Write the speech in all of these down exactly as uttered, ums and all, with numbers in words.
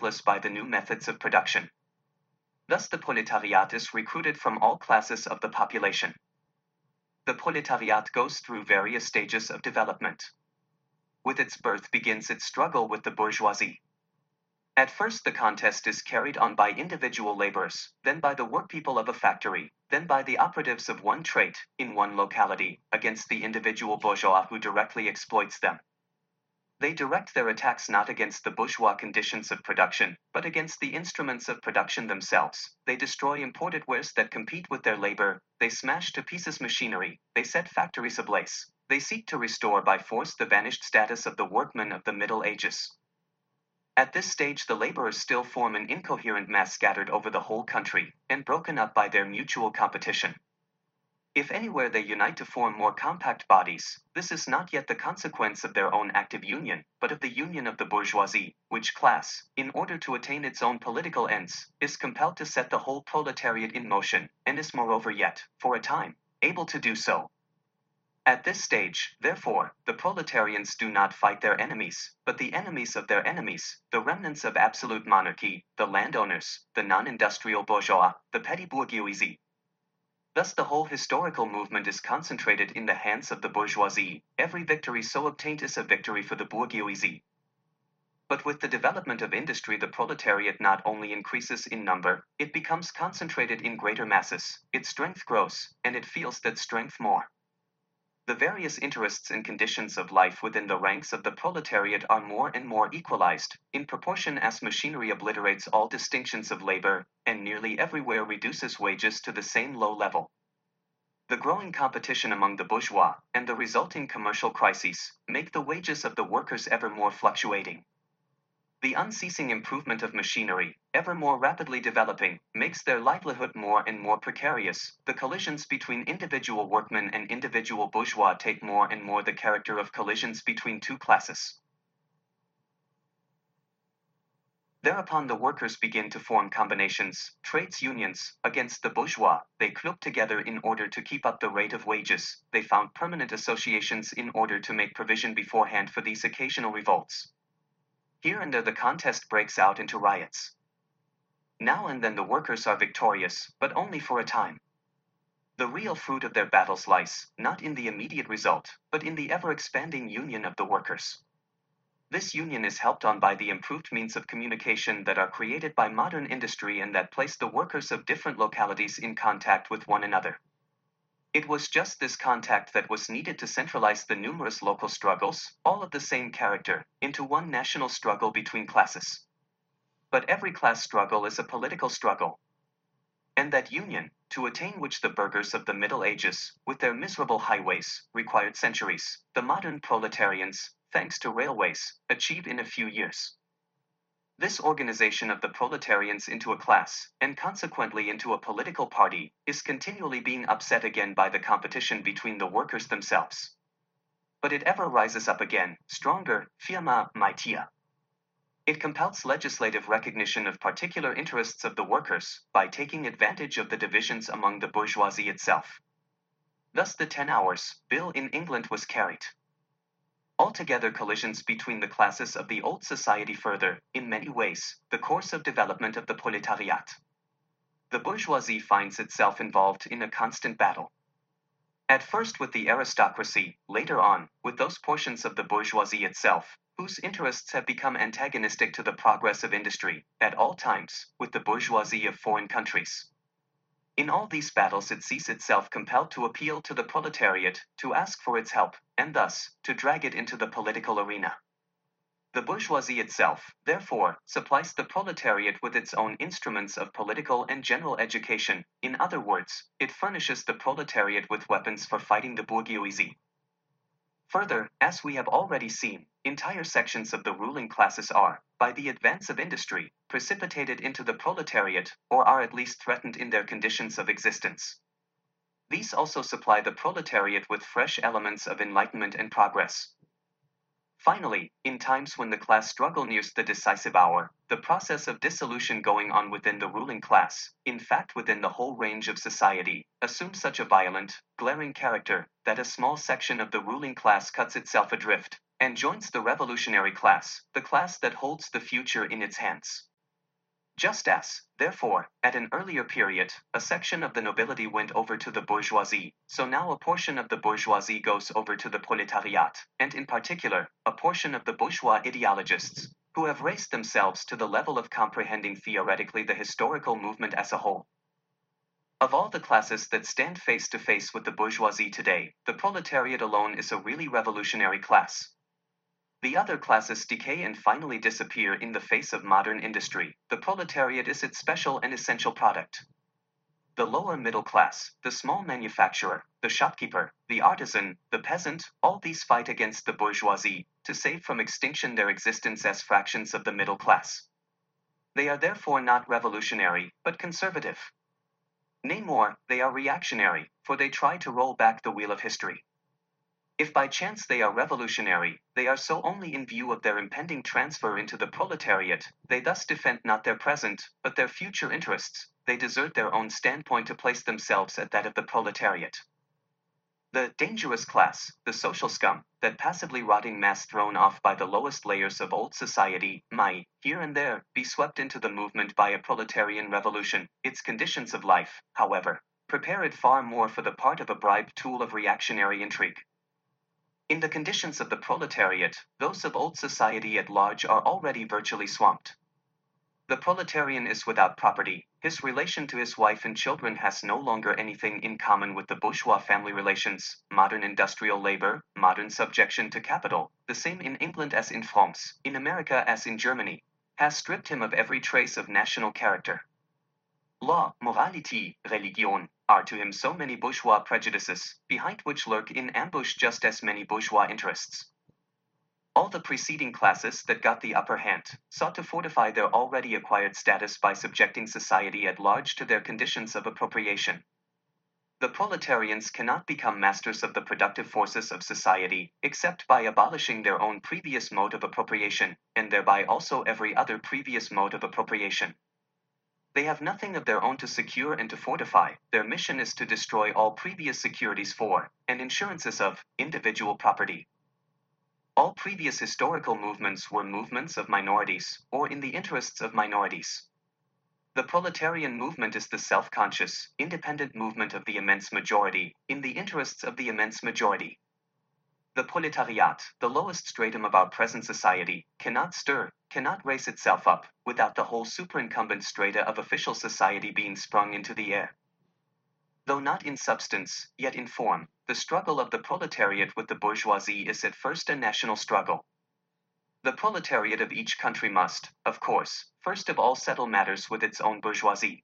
ruthless by the new methods of production. Thus the proletariat is recruited from all classes of the population. The proletariat goes through various stages of development. With its birth begins its struggle with the bourgeoisie. At first the contest is carried on by individual laborers, then by the workpeople of a factory, then by the operatives of one trade, in one locality, against the individual bourgeois who directly exploits them. They direct their attacks not against the bourgeois conditions of production, but against the instruments of production themselves. They destroy imported wares that compete with their labor, they smash to pieces machinery, they set factories ablaze. They seek to restore by force the vanished status of the workmen of the Middle Ages. At this stage the laborers still form an incoherent mass scattered over the whole country, and broken up by their mutual competition. If anywhere they unite to form more compact bodies, this is not yet the consequence of their own active union, but of the union of the bourgeoisie, which class, in order to attain its own political ends, is compelled to set the whole proletariat in motion, and is moreover yet, for a time, able to do so. At this stage, therefore, the proletarians do not fight their enemies, but the enemies of their enemies, the remnants of absolute monarchy, the landowners, the non-industrial bourgeois, the petty bourgeoisie. Thus the whole historical movement is concentrated in the hands of the bourgeoisie. Every victory so obtained is a victory for the bourgeoisie. But with the development of industry the proletariat not only increases in number, it becomes concentrated in greater masses, its strength grows, and it feels that strength more. The various interests and conditions of life within the ranks of the proletariat are more and more equalized, in proportion as machinery obliterates all distinctions of labor, and nearly everywhere reduces wages to the same low level. The growing competition among the bourgeois, and the resulting commercial crises, make the wages of the workers ever more fluctuating. The unceasing improvement of machinery, ever more rapidly developing, makes their livelihood more and more precarious. The collisions between individual workmen and individual bourgeois take more and more the character of collisions between two classes. Thereupon the workers begin to form combinations, trades unions, against the bourgeois. They club together in order to keep up the rate of wages. They found permanent associations in order to make provision beforehand for these occasional revolts. Here and there the contest breaks out into riots. Now and then the workers are victorious, but only for a time. The real fruit of their battles lies, not in the immediate result, but in the ever-expanding union of the workers. This union is helped on by the improved means of communication that are created by modern industry and that place the workers of different localities in contact with one another. It was just this contact that was needed to centralize the numerous local struggles, all of the same character, into one national struggle between classes. But every class struggle is a political struggle. And that union, to attain which the burghers of the Middle Ages, with their miserable highways, required centuries, the modern proletarians, thanks to railways, achieve in a few years. This organization of the proletarians into a class, and consequently into a political party, is continually being upset again by the competition between the workers themselves. But it ever rises up again, stronger, firma, mightier. It compels legislative recognition of particular interests of the workers, by taking advantage of the divisions among the bourgeoisie itself. Thus the Ten Hours Bill in England was carried. Altogether collisions between the classes of the old society further, in many ways, the course of development of the proletariat. The bourgeoisie finds itself involved in a constant battle. At first with the aristocracy, later on, with those portions of the bourgeoisie itself, whose interests have become antagonistic to the progress of industry, at all times, with the bourgeoisie of foreign countries. In all these battles it sees itself compelled to appeal to the proletariat, to ask for its help, and thus, to drag it into the political arena. The bourgeoisie itself, therefore, supplies the proletariat with its own instruments of political and general education. In other words, it furnishes the proletariat with weapons for fighting the bourgeoisie. Further, as we have already seen, entire sections of the ruling classes are, by the advance of industry, precipitated into the proletariat, or are at least threatened in their conditions of existence. These also supply the proletariat with fresh elements of enlightenment and progress. Finally, in times when the class struggle nears the decisive hour, the process of dissolution going on within the ruling class, in fact within the whole range of society, assumes such a violent, glaring character, that a small section of the ruling class cuts itself adrift, and joins the revolutionary class, the class that holds the future in its hands. Just as, therefore, at an earlier period, a section of the nobility went over to the bourgeoisie, so now a portion of the bourgeoisie goes over to the proletariat, and in particular, a portion of the bourgeois ideologists, who have raised themselves to the level of comprehending theoretically the historical movement as a whole. Of all the classes that stand face to face with the bourgeoisie today, the proletariat alone is a really revolutionary class. The other classes decay and finally disappear in the face of modern industry. The proletariat is its special and essential product. The lower middle class, the small manufacturer, the shopkeeper, the artisan, the peasant, all these fight against the bourgeoisie to save from extinction their existence as fractions of the middle class. They are therefore not revolutionary, but conservative. Nay more, they are reactionary, for they try to roll back the wheel of history. If by chance they are revolutionary, they are so only in view of their impending transfer into the proletariat. They thus defend not their present, but their future interests. They desert their own standpoint to place themselves at that of the proletariat. The dangerous class, the social scum, that passively rotting mass thrown off by the lowest layers of old society, might, here and there, be swept into the movement by a proletarian revolution. Its conditions of life, however, prepare it far more for the part of a bribed tool of reactionary intrigue. In the conditions of the proletariat, those of old society at large are already virtually swamped. The proletarian is without property, his relation to his wife and children has no longer anything in common with the bourgeois family relations, modern industrial labor, modern subjection to capital, the same in England as in France, in America as in Germany, has stripped him of every trace of national character. Law, morality, religion, are to him so many bourgeois prejudices, behind which lurk in ambush just as many bourgeois interests. All the preceding classes that got the upper hand sought to fortify their already acquired status by subjecting society at large to their conditions of appropriation. The proletarians cannot become masters of the productive forces of society, except by abolishing their own previous mode of appropriation, and thereby also every other previous mode of appropriation. They have nothing of their own to secure and to fortify. Their mission is to destroy all previous securities for, and insurances of, individual property. All previous historical movements were movements of minorities, or in the interests of minorities. The proletarian movement is the self-conscious, independent movement of the immense majority, in the interests of the immense majority. The proletariat, the lowest stratum of our present society, cannot stir, cannot raise itself up, without the whole superincumbent strata of official society being sprung into the air. Though not in substance, yet in form, the struggle of the proletariat with the bourgeoisie is at first a national struggle. The proletariat of each country must, of course, first of all settle matters with its own bourgeoisie.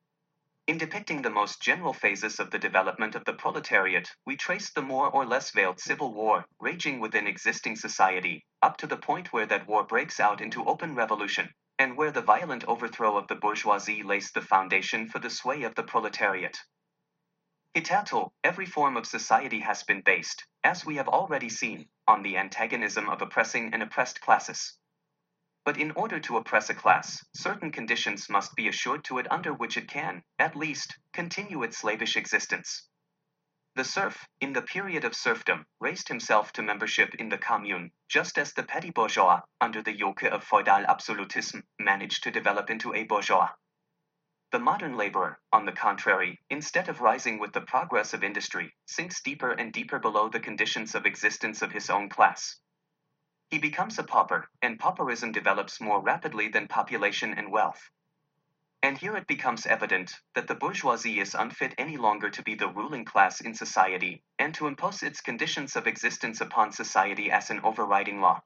In depicting the most general phases of the development of the proletariat, we trace the more or less veiled civil war, raging within existing society, up to the point where that war breaks out into open revolution, and where the violent overthrow of the bourgeoisie lays the foundation for the sway of the proletariat. Hitherto, every form of society has been based, as we have already seen, on the antagonism of oppressing and oppressed classes. But in order to oppress a class, certain conditions must be assured to it under which it can, at least, continue its slavish existence. The serf, in the period of serfdom, raised himself to membership in the commune, just as the petty bourgeois, under the yoke of feudal absolutism, managed to develop into a bourgeois. The modern laborer, on the contrary, instead of rising with the progress of industry, sinks deeper and deeper below the conditions of existence of his own class. He becomes a pauper, and pauperism develops more rapidly than population and wealth. And here it becomes evident that the bourgeoisie is unfit any longer to be the ruling class in society, and to impose its conditions of existence upon society as an overriding law.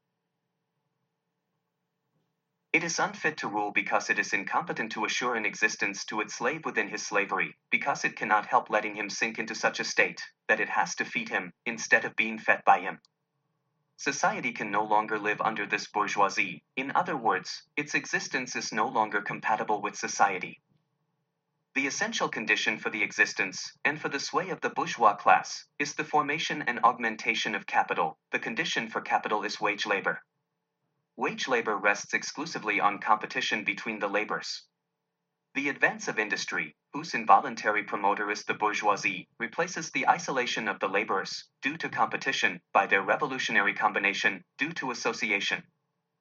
It is unfit to rule because it is incompetent to assure an existence to its slave within his slavery, because it cannot help letting him sink into such a state, that it has to feed him, instead of being fed by him. Society can no longer live under this bourgeoisie. In other words, its existence is no longer compatible with society. The essential condition for the existence, and for the sway of the bourgeois class, is the formation and augmentation of capital. The condition for capital is wage labor. Wage labor rests exclusively on competition between the labors. The advance of industry, whose involuntary promoter is the bourgeoisie, replaces the isolation of the laborers, due to competition, by their revolutionary combination, due to association.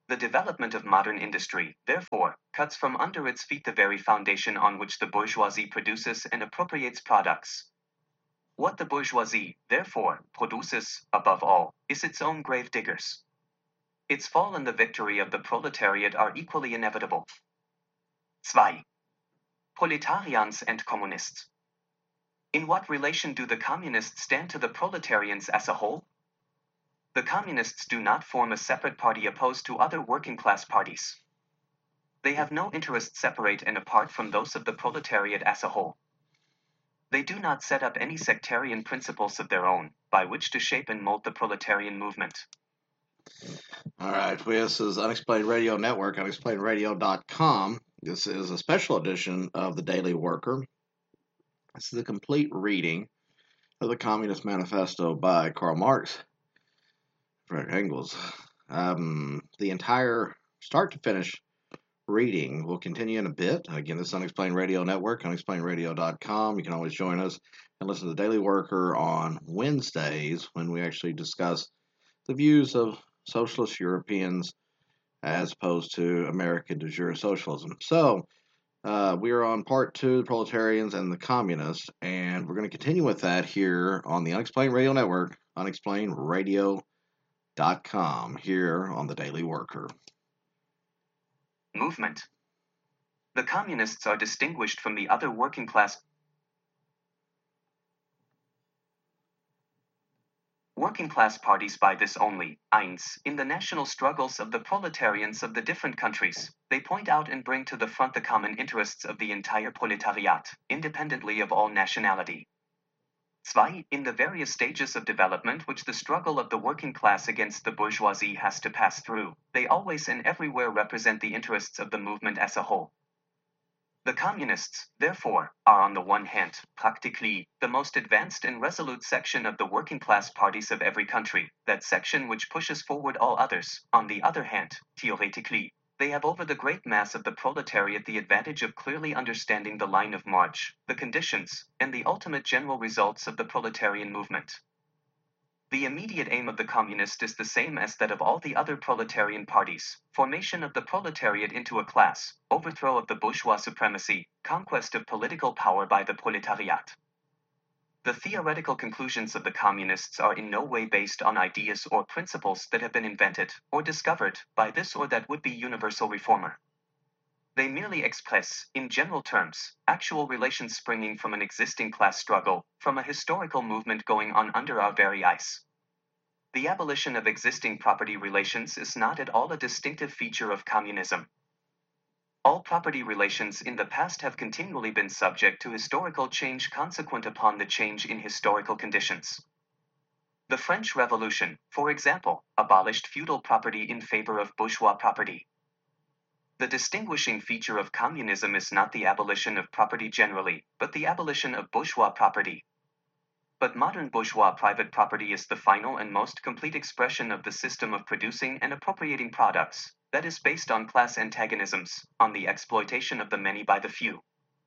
The development of modern industry, therefore, cuts from under its feet the very foundation on which the bourgeoisie produces and appropriates products. What the bourgeoisie, therefore, produces, above all, is its own grave diggers. Its fall and the victory of the proletariat are equally inevitable. two. Proletarians and Communists. In what relation do the communists stand to the proletarians as a whole? The communists do not form a separate party opposed to other working-class parties. They have no interests separate and apart from those of the proletariat as a whole. They do not set up any sectarian principles of their own, by which to shape and mold the proletarian movement. All right, this is Unexplained Radio Network, unexplained radio dot com. This is a special edition of the Daily Worker. This is a complete reading of the Communist Manifesto by Karl Marx, Frederick Engels. Um, the entire start to finish reading will continue in a bit. Again, this is Unexplained Radio Network, unexplained radio dot com. You can always join us and listen to the Daily Worker on Wednesdays when we actually discuss the views of socialist Europeans as opposed to American de jure socialism. So, uh, we are on part two, the proletarians and the communists, and we're going to continue with that here on the Unexplained Radio Network, unexplained radio dot com, here on the Daily Worker. Movement. The communists are distinguished from the other working class working class parties by this only. Eins, in the national struggles of the proletarians of the different countries, they point out and bring to the front the common interests of the entire proletariat, independently of all nationality. two. In the various stages of development which the struggle of the working class against the bourgeoisie has to pass through, they always and everywhere represent the interests of the movement as a whole. The communists, therefore, are on the one hand, practically, the most advanced and resolute section of the working class parties of every country, that section which pushes forward all others. On the other hand, theoretically, they have over the great mass of the proletariat the advantage of clearly understanding the line of march, the conditions, and the ultimate general results of the proletarian movement. The immediate aim of the communist is the same as that of all the other proletarian parties: formation of the proletariat into a class, overthrow of the bourgeois supremacy, conquest of political power by the proletariat. The theoretical conclusions of the communists are in no way based on ideas or principles that have been invented or discovered by this or that would-be universal reformer. They merely express, in general terms, actual relations springing from an existing class struggle, from a historical movement going on under our very eyes. The abolition of existing property relations is not at all a distinctive feature of communism. All property relations in the past have continually been subject to historical change consequent upon the change in historical conditions. The French Revolution, for example, abolished feudal property in favor of bourgeois property. The distinguishing feature of communism is not the abolition of property generally, but the abolition of bourgeois property. But modern bourgeois private property is the final and most complete expression of the system of producing and appropriating products, that is based on class antagonisms, on the exploitation of the many by the few.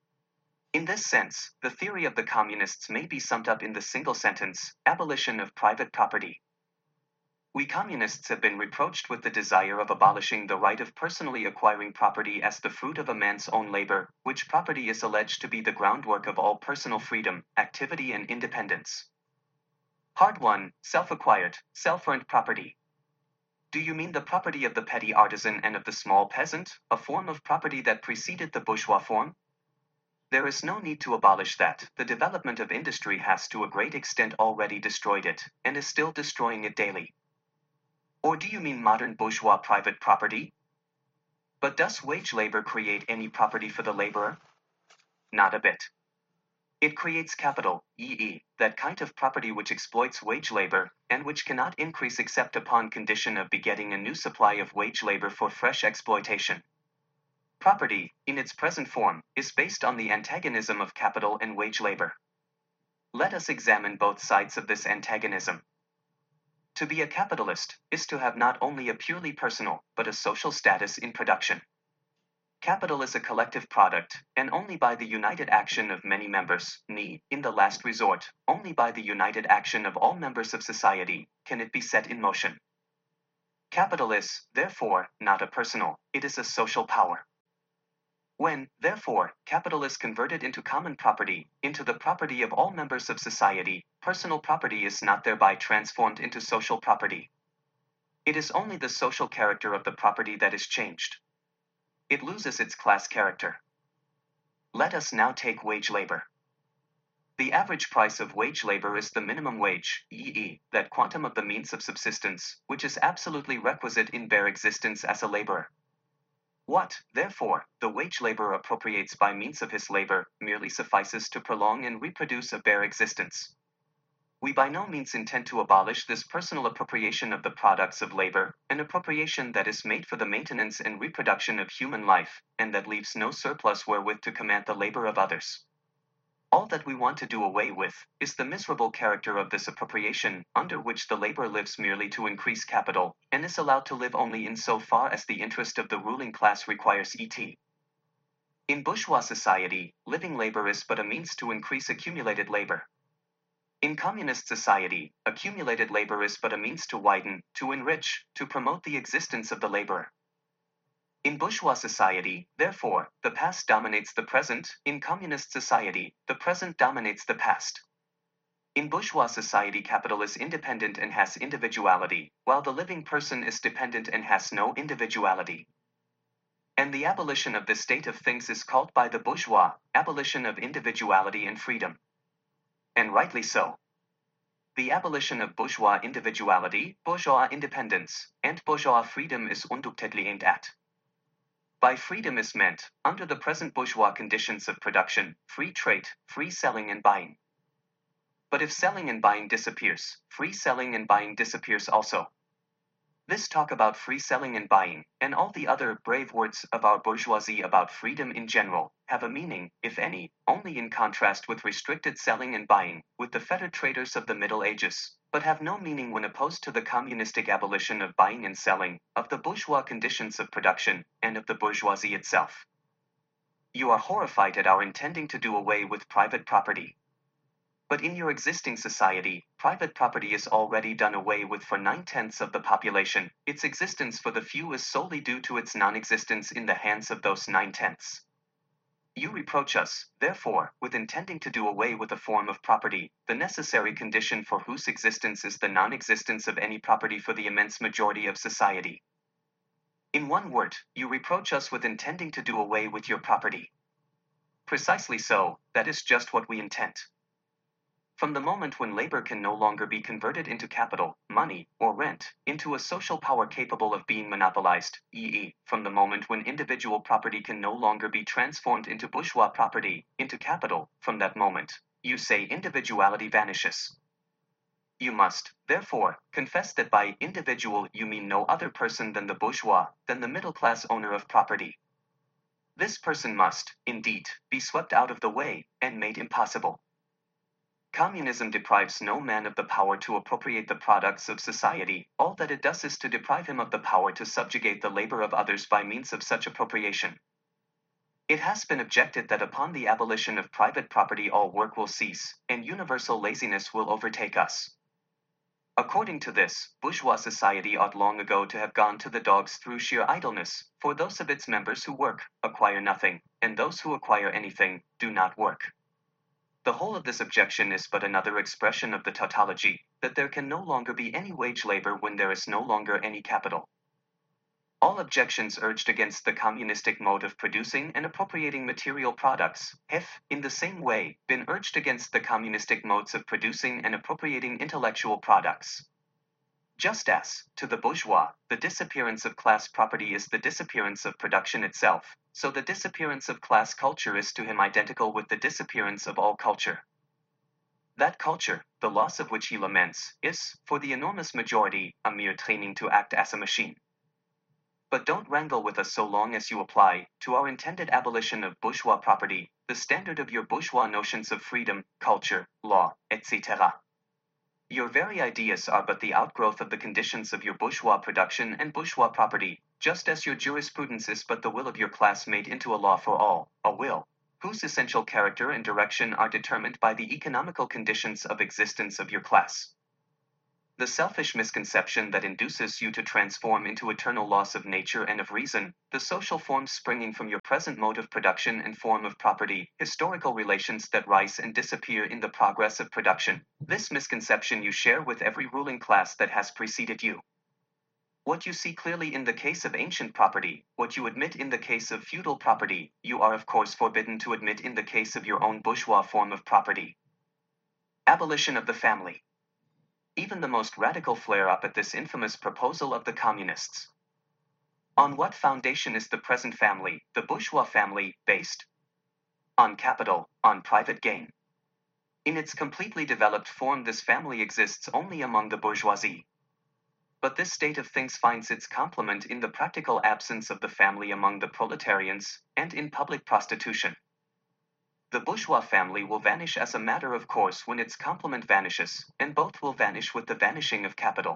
In this sense, the theory of the communists may be summed up in the single sentence: abolition of private property. We communists have been reproached with the desire of abolishing the right of personally acquiring property as the fruit of a man's own labor, which property is alleged to be the groundwork of all personal freedom, activity and independence. Part one. Self-acquired, self-earned property. Do you mean the property of the petty artisan and of the small peasant, a form of property that preceded the bourgeois form? There is no need to abolish that. The development of industry has to a great extent already destroyed it, and is still destroying it daily. Or do you mean modern bourgeois private property? But does wage labor create any property for the laborer? Not a bit. It creates capital, that is, that kind of property which exploits wage labor, and which cannot increase except upon condition of begetting a new supply of wage labor for fresh exploitation. Property, in its present form, is based on the antagonism of capital and wage labor. Let us examine both sides of this antagonism. To be a capitalist is to have not only a purely personal, but a social status in production. Capital is a collective product, and only by the united action of many members, nay, in the last resort, only by the united action of all members of society, can it be set in motion. Capital is, therefore, not a personal, it is a social power. When, therefore, capital is converted into common property, into the property of all members of society, personal property is not thereby transformed into social property. It is only the social character of the property that is changed. It loses its class character. Let us now take wage labor. The average price of wage labor is the minimum wage, that is, that quantum of the means of subsistence, which is absolutely requisite in bare existence as a laborer. What, therefore, the wage laborer appropriates by means of his labor, merely suffices to prolong and reproduce a bare existence. We by no means intend to abolish this personal appropriation of the products of labor, an appropriation that is made for the maintenance and reproduction of human life, and that leaves no surplus wherewith to command the labor of others. All that we want to do away with is the miserable character of this appropriation, under which the laborer lives merely to increase capital, and is allowed to live only in so far as the interest of the ruling class requires it. In bourgeois society, living labor is but a means to increase accumulated labor. In communist society, accumulated labor is but a means to widen, to enrich, to promote the existence of the laborer. In bourgeois society, therefore, the past dominates the present. In communist society, the present dominates the past. In bourgeois society, capital is independent and has individuality, while the living person is dependent and has no individuality. And the abolition of this state of things is called by the bourgeois, abolition of individuality and freedom. And rightly so. The abolition of bourgeois individuality, bourgeois independence, and bourgeois freedom is undoubtedly aimed at. By freedom is meant, under the present bourgeois conditions of production, free trade, free selling and buying. But if selling and buying disappears, free selling and buying disappears also. This talk about free selling and buying, and all the other brave words of our bourgeoisie about freedom in general, have a meaning, if any, only in contrast with restricted selling and buying, with the fettered traders of the Middle Ages, but have no meaning when opposed to the communistic abolition of buying and selling, of the bourgeois conditions of production, and of the bourgeoisie itself. You are horrified at our intending to do away with private property. But in your existing society, private property is already done away with for nine-tenths of the population. Its existence for the few is solely due to its non-existence in the hands of those nine-tenths. You reproach us, therefore, with intending to do away with a form of property, the necessary condition for whose existence is the non-existence of any property for the immense majority of society. In one word, you reproach us with intending to do away with your property. Precisely so, that is just what we intend. From the moment when labor can no longer be converted into capital, money, or rent, into a social power capable of being monopolized, that is, from the moment when individual property can no longer be transformed into bourgeois property, into capital, from that moment, you say individuality vanishes. You must, therefore, confess that by individual you mean no other person than the bourgeois, than the middle-class owner of property. This person must, indeed, be swept out of the way, and made impossible. Communism deprives no man of the power to appropriate the products of society. All that it does is to deprive him of the power to subjugate the labor of others by means of such appropriation. It has been objected that upon the abolition of private property all work will cease, and universal laziness will overtake us. According to this, bourgeois society ought long ago to have gone to the dogs through sheer idleness, for those of its members who work, acquire nothing, and those who acquire anything, do not work. The whole of this objection is but another expression of the tautology, that there can no longer be any wage labor when there is no longer any capital. All objections urged against the communistic mode of producing and appropriating material products have, in the same way, been urged against the communistic modes of producing and appropriating intellectual products. Just as, to the bourgeois, the disappearance of class property is the disappearance of production itself, so the disappearance of class culture is to him identical with the disappearance of all culture. That culture, the loss of which he laments, is, for the enormous majority, a mere training to act as a machine. But don't wrangle with us so long as you apply, to our intended abolition of bourgeois property, the standard of your bourgeois notions of freedom, culture, law, et cetera. Your very ideas are but the outgrowth of the conditions of your bourgeois production and bourgeois property, just as your jurisprudence is but the will of your class made into a law for all, a will, whose essential character and direction are determined by the economical conditions of existence of your class. The selfish misconception that induces you to transform into eternal laws of nature and of reason, the social forms springing from your present mode of production and form of property, historical relations that rise and disappear in the progress of production. This misconception you share with every ruling class that has preceded you. What you see clearly in the case of ancient property, what you admit in the case of feudal property, you are of course forbidden to admit in the case of your own bourgeois form of property. Abolition of the family. Even the most radical flare up at this infamous proposal of the communists. On what foundation is the present family, the bourgeois family, based? On capital, on private gain. In its completely developed form, this family exists only among the bourgeoisie. But this state of things finds its complement in the practical absence of the family among the proletarians, and in public prostitution. The bourgeois family will vanish as a matter of course when its complement vanishes, and both will vanish with the vanishing of capital.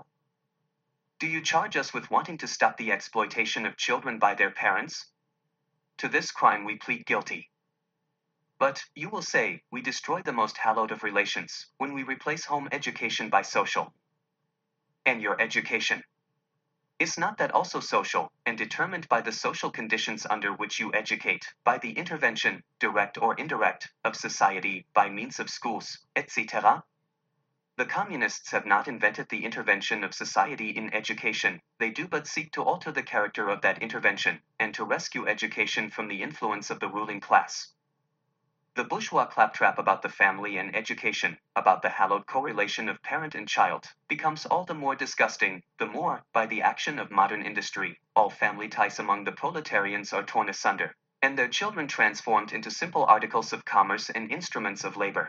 Do you charge us with wanting to stop the exploitation of children by their parents? To this crime we plead guilty. But, you will say, we destroy the most hallowed of relations, when we replace home education by social. And your education? Is not that also social, and determined by the social conditions under which you educate, by the intervention, direct or indirect, of society, by means of schools, et cetera? The communists have not invented the intervention of society in education, they do but seek to alter the character of that intervention, and to rescue education from the influence of the ruling class. The bourgeois claptrap about the family and education, about the hallowed correlation of parent and child, becomes all the more disgusting, the more, by the action of modern industry, all family ties among the proletarians are torn asunder, and their children transformed into simple articles of commerce and instruments of labor.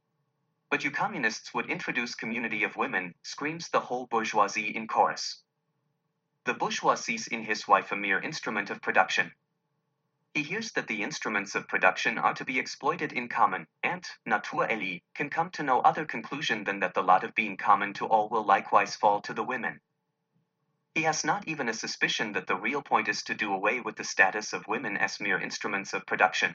But you communists would introduce community of women, screams the whole bourgeoisie in chorus. The bourgeois sees in his wife a mere instrument of production. He hears that the instruments of production are to be exploited in common, and, naturally, can come to no other conclusion than that the lot of being common to all will likewise fall to the women. He has not even a suspicion that the real point is to do away with the status of women as mere instruments of production.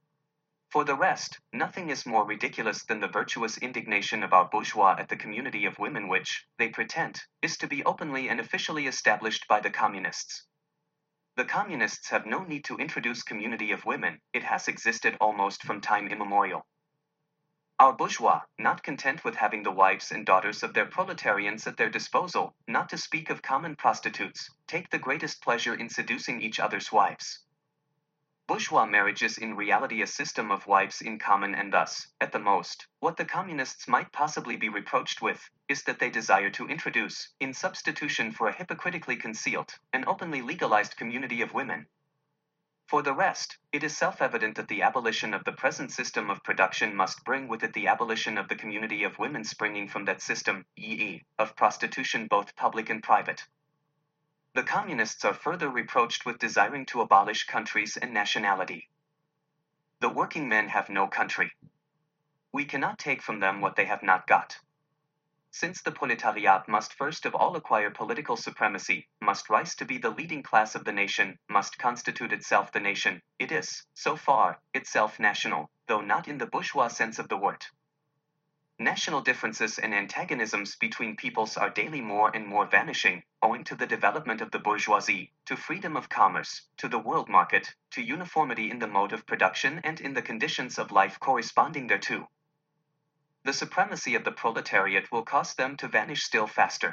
For the rest, nothing is more ridiculous than the virtuous indignation of our bourgeois at the community of women which, they pretend, is to be openly and officially established by the communists. The communists have no need to introduce community of women, it has existed almost from time immemorial. Our bourgeois, not content with having the wives and daughters of their proletarians at their disposal, not to speak of common prostitutes, take the greatest pleasure in seducing each other's wives. Bourgeois marriage is in reality a system of wives in common, and thus, at the most, what the communists might possibly be reproached with, is that they desire to introduce, in substitution for a hypocritically concealed, and openly legalized community of women. For the rest, it is self-evident that the abolition of the present system of production must bring with it the abolition of the community of women springing from that system, that is, of prostitution both public and private. The communists are further reproached with desiring to abolish countries and nationality. The working men have no country. We cannot take from them what they have not got. Since the proletariat must first of all acquire political supremacy, must rise to be the leading class of the nation, must constitute itself the nation, it is, so far, itself national, though not in the bourgeois sense of the word. National differences and antagonisms between peoples are daily more and more vanishing, owing to the development of the bourgeoisie, to freedom of commerce, to the world market, to uniformity in the mode of production and in the conditions of life corresponding thereto. The supremacy of the proletariat will cause them to vanish still faster.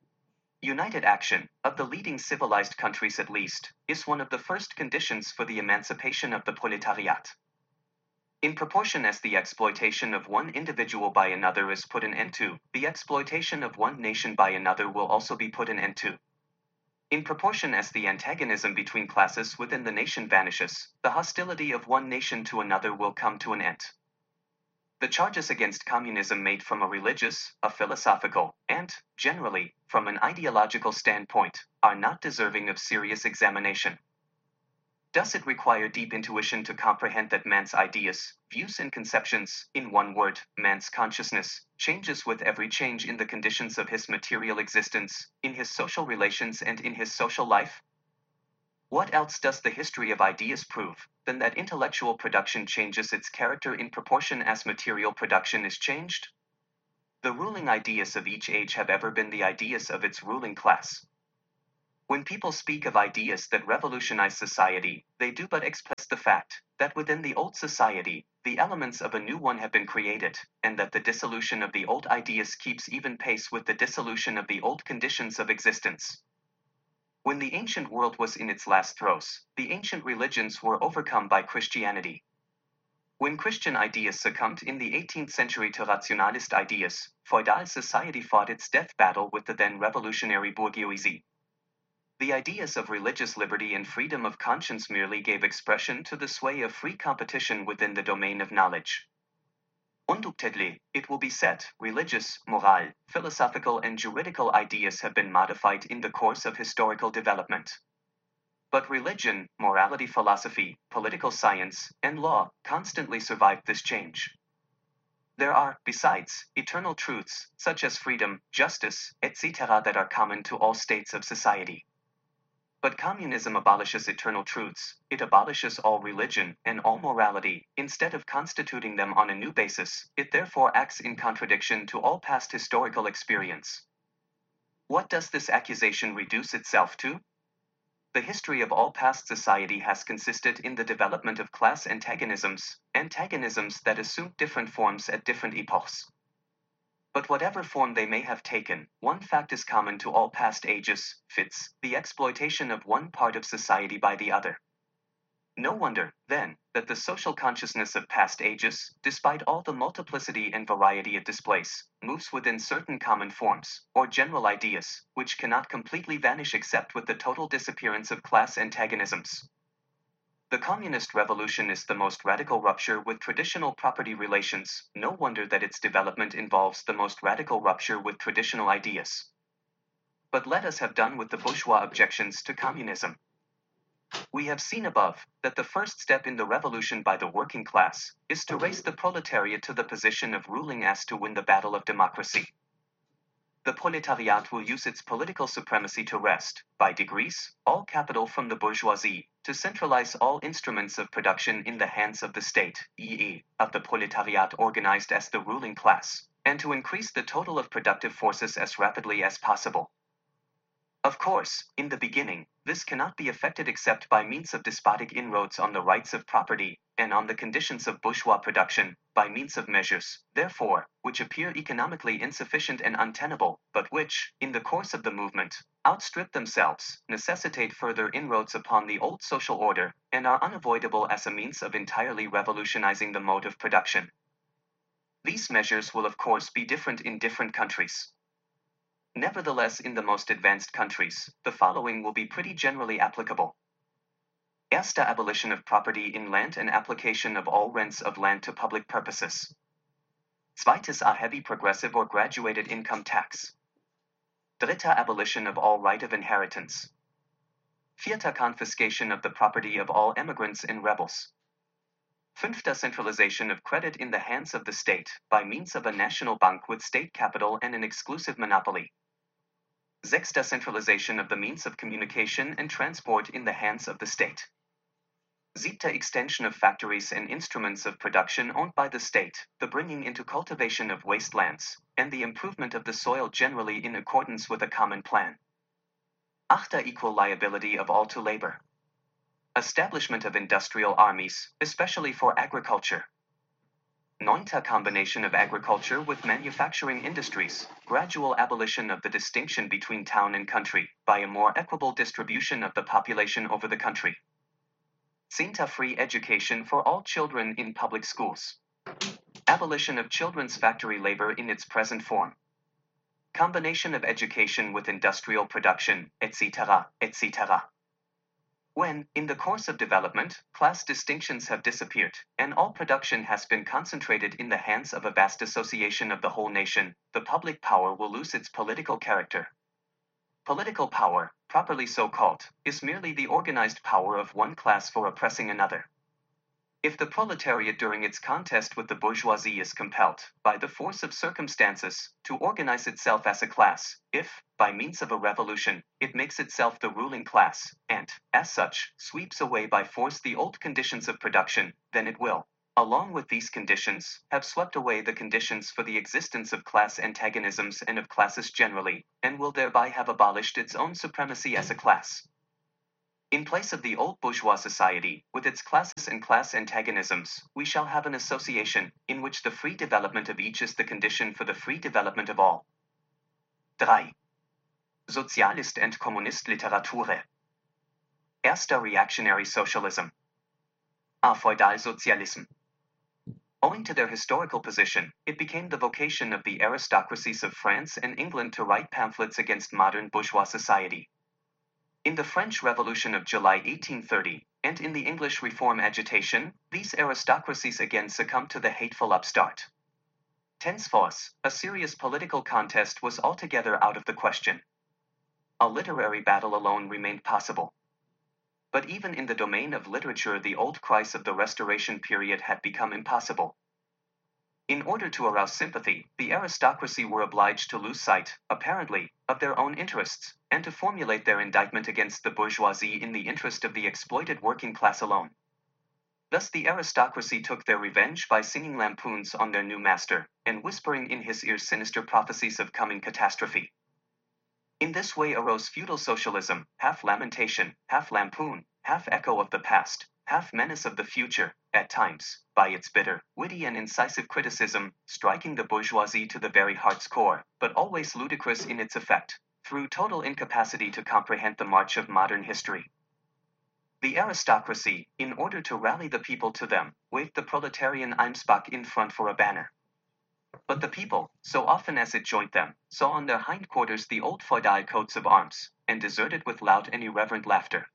United action, of the leading civilized countries at least, is one of the first conditions for the emancipation of the proletariat. In proportion as the exploitation of one individual by another is put an end to, the exploitation of one nation by another will also be put an end to. In proportion as the antagonism between classes within the nation vanishes, the hostility of one nation to another will come to an end. The charges against communism made from a religious, a philosophical, and, generally, from an ideological standpoint, are not deserving of serious examination. Does it require deep intuition to comprehend that man's ideas, views and conceptions, in one word, man's consciousness, changes with every change in the conditions of his material existence, in his social relations and in his social life? What else does the history of ideas prove, than that intellectual production changes its character in proportion as material production is changed? The ruling ideas of each age have ever been the ideas of its ruling class. When people speak of ideas that revolutionize society, they do but express the fact that within the old society, the elements of a new one have been created, and that the dissolution of the old ideas keeps even pace with the dissolution of the old conditions of existence. When the ancient world was in its last throes, the ancient religions were overcome by Christianity. When Christian ideas succumbed in the eighteenth century to rationalist ideas, feudal society fought its death battle with the then revolutionary bourgeoisie. The ideas of religious liberty and freedom of conscience merely gave expression to the sway of free competition within the domain of knowledge. Undoubtedly, it will be said, religious, moral, philosophical and juridical ideas have been modified in the course of historical development. But religion, morality, philosophy, political science, and law constantly survived this change. There are, besides, eternal truths, such as freedom, justice, et cetera, that are common to all states of society. But communism abolishes eternal truths, it abolishes all religion and all morality, instead of constituting them on a new basis, it therefore acts in contradiction to all past historical experience. What does this accusation reduce itself to? The history of all past society has consisted in the development of class antagonisms, antagonisms that assumed different forms at different epochs. But whatever form they may have taken, one fact is common to all past ages, fits, the exploitation of one part of society by the other. No wonder, then, that the social consciousness of past ages, despite all the multiplicity and variety it displays, moves within certain common forms, or general ideas, which cannot completely vanish except with the total disappearance of class antagonisms. The communist revolution is the most radical rupture with traditional property relations, no wonder that its development involves the most radical rupture with traditional ideas. But let us have done with the bourgeois objections to communism. We have seen above that the first step in the revolution by the working class is to raise the proletariat to the position of ruling as to win the battle of democracy. The proletariat will use its political supremacy to wrest, by degrees, all capital from the bourgeoisie, to centralize all instruments of production in the hands of the state, that is, of the proletariat organized as the ruling class, and to increase the total of productive forces as rapidly as possible. Of course, in the beginning, this cannot be effected except by means of despotic inroads on the rights of property, and on the conditions of bourgeois production, by means of measures, therefore, which appear economically insufficient and untenable, but which, in the course of the movement, outstrip themselves, necessitate further inroads upon the old social order, and are unavoidable as a means of entirely revolutionizing the mode of production. These measures will of course be different in different countries. Nevertheless, in the most advanced countries, the following will be pretty generally applicable. Erster, abolition of property in land and application of all rents of land to public purposes. Zweites, a heavy progressive or graduated income tax. Dritter, abolition of all right of inheritance. Vierter, confiscation of the property of all emigrants and rebels. Fünfter, centralization of credit in the hands of the state, by means of a national bank with state capital and an exclusive monopoly. Sechster, centralization of the means of communication and transport in the hands of the state. Siebter, extension of factories and instruments of production owned by the state, the bringing into cultivation of wastelands, and the improvement of the soil generally in accordance with a common plan. Achter, equal liability of all to labor. Establishment of industrial armies, especially for agriculture. Neunter, combination of agriculture with manufacturing industries, gradual abolition of the distinction between town and country, by a more equable distribution of the population over the country. Zehnter, free education for all children in public schools. Abolition of children's factory labor in its present form. Combination of education with industrial production, et cetera, et cetera. When, in the course of development, class distinctions have disappeared, and all production has been concentrated in the hands of a vast association of the whole nation, the public power will lose its political character. Political power, properly so called, is merely the organized power of one class for oppressing another. If the proletariat during its contest with the bourgeoisie is compelled, by the force of circumstances, to organize itself as a class, if, by means of a revolution, it makes itself the ruling class, and, as such, sweeps away by force the old conditions of production, then it will, along with these conditions, have swept away the conditions for the existence of class antagonisms and of classes generally, and will thereby have abolished its own supremacy as a class. In place of the old bourgeois society, with its classes and class antagonisms, we shall have an association, in which the free development of each is the condition for the free development of all. three. Sozialist and Kommunist Literatur. Erster Reactionary Socialism. A Feudalsozialism. Owing to their historical position, it became the vocation of the aristocracies of France and England to write pamphlets against modern bourgeois society. In the French Revolution of July eighteen thirty, and in the English Reform agitation, these aristocracies again succumbed to the hateful upstart. Henceforth, a serious political contest was altogether out of the question. A literary battle alone remained possible. But even in the domain of literature, the old cries of the Restoration period had become impossible. In order to arouse sympathy, the aristocracy were obliged to lose sight, apparently, of their own interests, and to formulate their indictment against the bourgeoisie in the interest of the exploited working class alone. Thus the aristocracy took their revenge by singing lampoons on their new master, and whispering in his ears sinister prophecies of coming catastrophe. In this way arose feudal socialism, half lamentation, half lampoon, half echo of the past, half menace of the future, at times, by its bitter, witty and incisive criticism, striking the bourgeoisie to the very heart's core, but always ludicrous in its effect, through total incapacity to comprehend the march of modern history. The aristocracy, in order to rally the people to them, waved the proletarian Almsbach in front for a banner. But the people, so often as it joined them, saw on their hindquarters the old feudal coats of arms, and deserted with loud and irreverent laughter.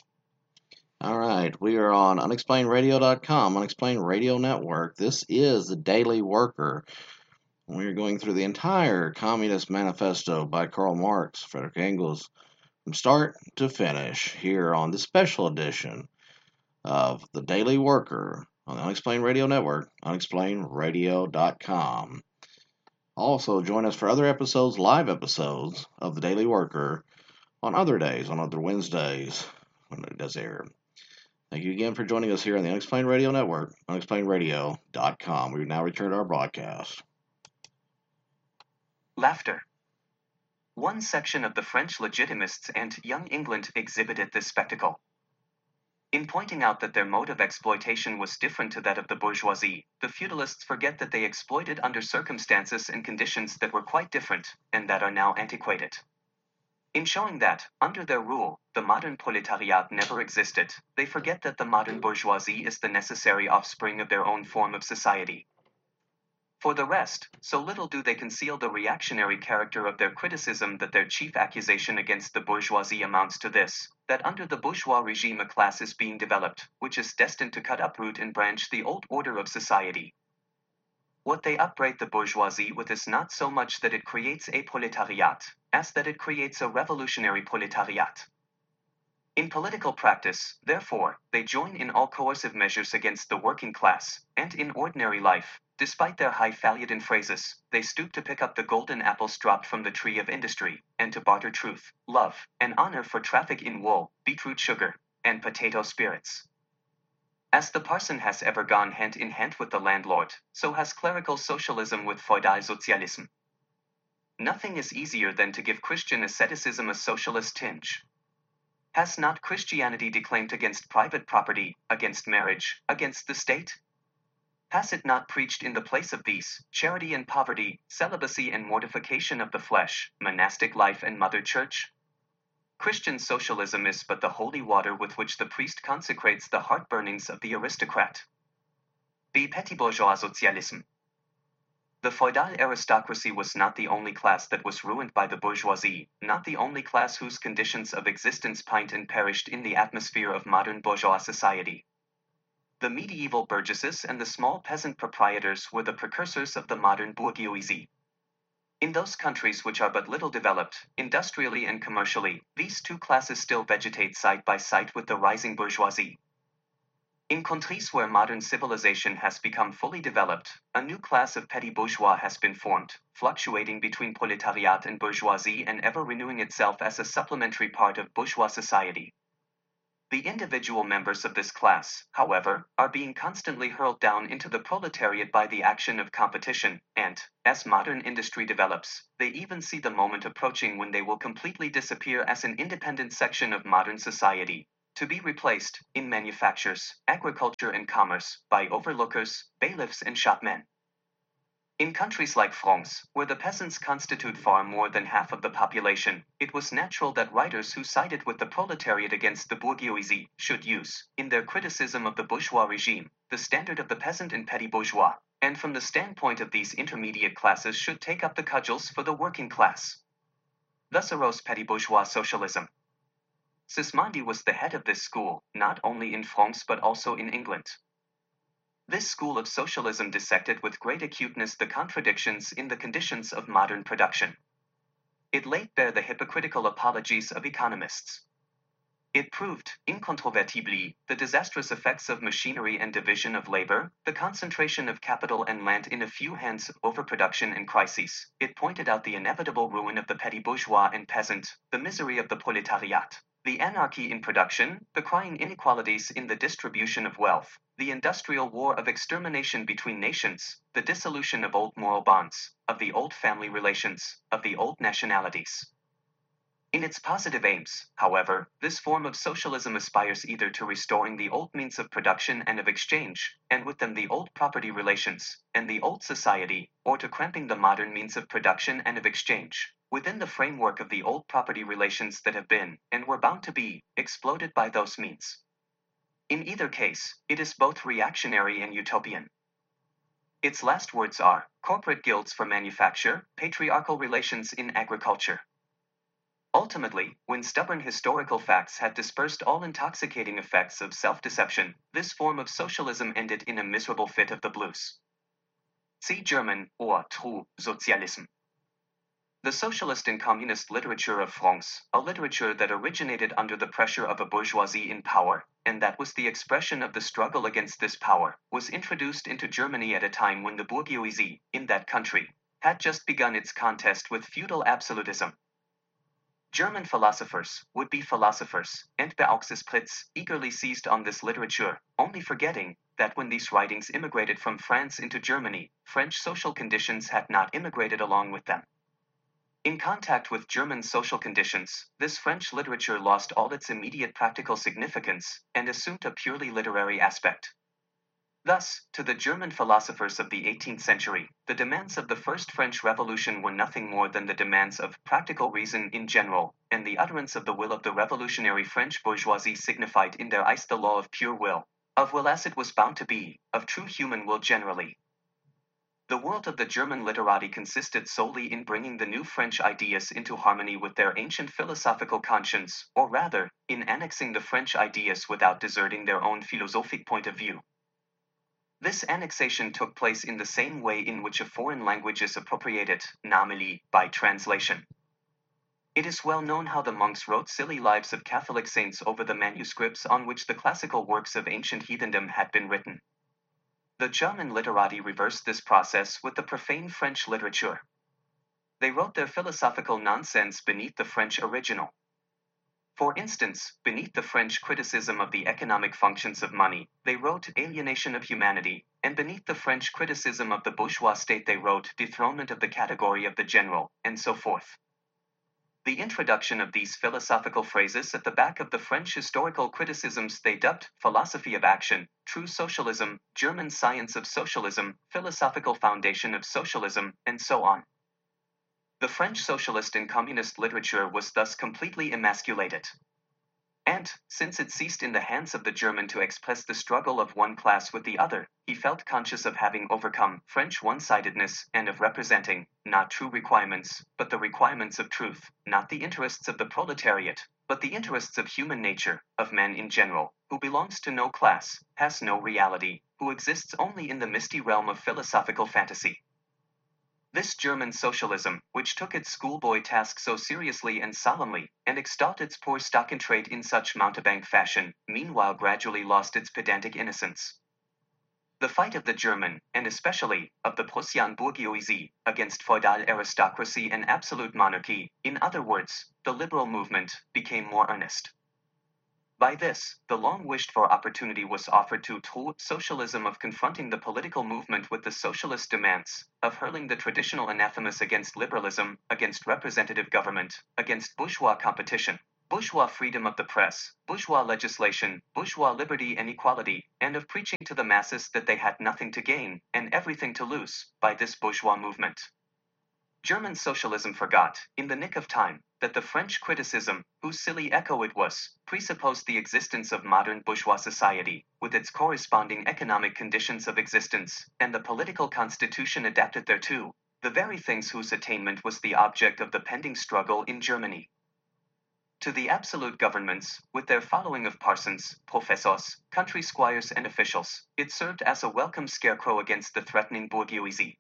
All right, we are on unexplained radio dot com, Unexplained Radio Network. This is the Daily Worker. We are going through the entire Communist Manifesto by Karl Marx, Frederick Engels, from start to finish, here on the special edition of the Daily Worker on the Unexplained Radio Network, unexplained radio dot com. Also, join us for other episodes, live episodes of the Daily Worker on other days, on other Wednesdays when it does air. Thank you again for joining us here on the Unexplained Radio Network, unexplained radio dot com. We now return to our broadcast. Laughter. One section of the French Legitimists and Young England exhibited this spectacle. In pointing out that their mode of exploitation was different to that of the bourgeoisie, the feudalists forget that they exploited under circumstances and conditions that were quite different, and that are now antiquated. In showing that, under their rule, the modern proletariat never existed, they forget that the modern bourgeoisie is the necessary offspring of their own form of society. For the rest, so little do they conceal the reactionary character of their criticism that their chief accusation against the bourgeoisie amounts to this, that under the bourgeois regime a class is being developed, which is destined to cut uproot and branch the old order of society. What they upbraid the bourgeoisie with is not so much that it creates a proletariat, as that it creates a revolutionary proletariat. In political practice, therefore, they join in all coercive measures against the working class, and in ordinary life, despite their highfalutin phrases, they stoop to pick up the golden apples dropped from the tree of industry, and to barter truth, love, and honor for traffic in wool, beetroot sugar, and potato spirits. As the parson has ever gone hand in hand with the landlord, so has clerical socialism with feudal socialism. Nothing is easier than to give Christian asceticism a socialist tinge. Has not Christianity declaimed against private property, against marriage, against the state? Has it not preached in the place of these, charity and poverty, celibacy and mortification of the flesh, monastic life and mother church? Christian socialism is but the holy water with which the priest consecrates the heart-burnings of the aristocrat. The petit bourgeois socialism. The feudal aristocracy was not the only class that was ruined by the bourgeoisie, not the only class whose conditions of existence pined and perished in the atmosphere of modern bourgeois society. The medieval burgesses and the small peasant proprietors were the precursors of the modern bourgeoisie. In those countries which are but little developed, industrially and commercially, these two classes still vegetate side by side with the rising bourgeoisie. In countries where modern civilization has become fully developed, a new class of petty bourgeois has been formed, fluctuating between proletariat and bourgeoisie and ever renewing itself as a supplementary part of bourgeois society. The individual members of this class, however, are being constantly hurled down into the proletariat by the action of competition, and, as modern industry develops, they even see the moment approaching when they will completely disappear as an independent section of modern society, to be replaced, in manufactures, agriculture and commerce, by overlookers, bailiffs and shopmen. In countries like France, where the peasants constitute far more than half of the population, it was natural that writers who sided with the proletariat against the bourgeoisie should use, in their criticism of the bourgeois regime, the standard of the peasant and petty bourgeois, and from the standpoint of these intermediate classes should take up the cudgels for the working class. Thus arose petty bourgeois socialism. Sismondi was the head of this school, not only in France but also in England. This school of socialism dissected with great acuteness the contradictions in the conditions of modern production. It laid bare the hypocritical apologies of economists. It proved, incontrovertibly, the disastrous effects of machinery and division of labor, the concentration of capital and land in a few hands, overproduction and crises. It pointed out the inevitable ruin of the petty bourgeois and peasant, the misery of the proletariat, the anarchy in production, the crying inequalities in the distribution of wealth, the industrial war of extermination between nations, the dissolution of old moral bonds, of the old family relations, of the old nationalities. In its positive aims, however, this form of socialism aspires either to restoring the old means of production and of exchange, and with them the old property relations, and the old society, or to cramping the modern means of production and of exchange, within the framework of the old property relations that have been, and were bound to be, exploded by those means. In either case, it is both reactionary and utopian. Its last words are, corporate guilds for manufacture, patriarchal relations in agriculture. Ultimately, when stubborn historical facts had dispersed all intoxicating effects of self-deception, this form of socialism ended in a miserable fit of the blues. See German, or True Sozialism. The socialist and communist literature of France, a literature that originated under the pressure of a bourgeoisie in power, and that was the expression of the struggle against this power, was introduced into Germany at a time when the bourgeoisie, in that country, had just begun its contest with feudal absolutism. German philosophers, would-be philosophers, and Beauxisprits, eagerly seized on this literature, only forgetting that when these writings immigrated from France into Germany, French social conditions had not immigrated along with them. In contact with German social conditions, this French literature lost all its immediate practical significance, and assumed a purely literary aspect. Thus, to the German philosophers of the eighteenth century, the demands of the First French Revolution were nothing more than the demands of practical reason in general, and the utterance of the will of the revolutionary French bourgeoisie signified in their eyes the law of pure will, of will as it was bound to be, of true human will generally. The world of the German literati consisted solely in bringing the new French ideas into harmony with their ancient philosophical conscience, or rather, in annexing the French ideas without deserting their own philosophic point of view. This annexation took place in the same way in which a foreign language is appropriated, namely, by translation. It is well known how the monks wrote silly lives of Catholic saints over the manuscripts on which the classical works of ancient heathendom had been written. The German literati reversed this process with the profane French literature. They wrote their philosophical nonsense beneath the French original. For instance, beneath the French criticism of the economic functions of money, they wrote alienation of humanity, and beneath the French criticism of the bourgeois state they wrote dethronement of the category of the general, and so forth. The introduction of these philosophical phrases at the back of the French historical criticisms they dubbed philosophy of action, true socialism, German science of socialism, philosophical foundation of socialism, and so on. The French socialist and communist literature was thus completely emasculated. And, since it ceased in the hands of the German to express the struggle of one class with the other, he felt conscious of having overcome French one-sidedness and of representing, not true requirements, but the requirements of truth, not the interests of the proletariat, but the interests of human nature, of man in general, who belongs to no class, has no reality, who exists only in the misty realm of philosophical fantasy. This German socialism, which took its schoolboy task so seriously and solemnly, and extolled its poor stock-in-trade in such mountebank fashion, meanwhile gradually lost its pedantic innocence. The fight of the German, and especially, of the Prussian bourgeoisie, against feudal aristocracy and absolute monarchy, in other words, the liberal movement, became more earnest. By this, the long-wished-for opportunity was offered to true socialism of confronting the political movement with the socialist demands, of hurling the traditional anathemas against liberalism, against representative government, against bourgeois competition, bourgeois freedom of the press, bourgeois legislation, bourgeois liberty and equality, and of preaching to the masses that they had nothing to gain, and everything to lose, by this bourgeois movement. German socialism forgot, in the nick of time, that the French criticism, whose silly echo it was, presupposed the existence of modern bourgeois society, with its corresponding economic conditions of existence, and the political constitution adapted thereto, the very things whose attainment was the object of the pending struggle in Germany. To the absolute governments, with their following of parsons, professors, country squires and officials, it served as a welcome scarecrow against the threatening bourgeoisie.